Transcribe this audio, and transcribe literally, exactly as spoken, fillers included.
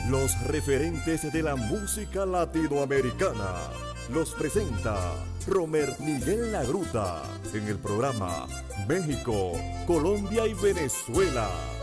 Los referentes de la música latinoamericana. Los presenta Romer Miguel Lagruta en el programa México, Colombia y Venezuela.